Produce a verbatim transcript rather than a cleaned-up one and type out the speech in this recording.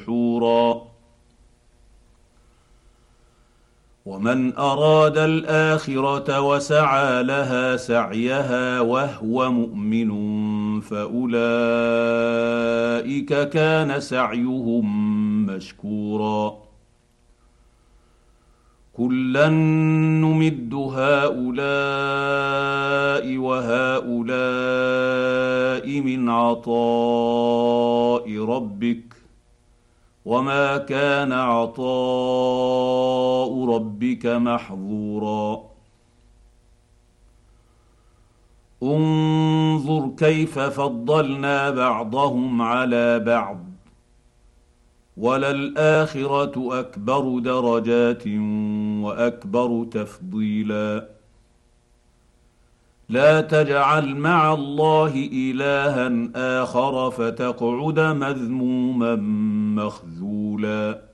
حورا. ومن اراد الاخره وسعى لها سعيها وهو مؤمن فاولئك كان سعيهم مشكورا. كلا نمد هؤلاء وهؤلاء من عطاء ربك وما كان عطاء ربك محظورا. انظر كيف فضلنا بعضهم على بعض وللاخره اكبر درجات واكبر تفضيلا. لا تجعل مع الله الها اخر فتقعد مذموما مخذولا.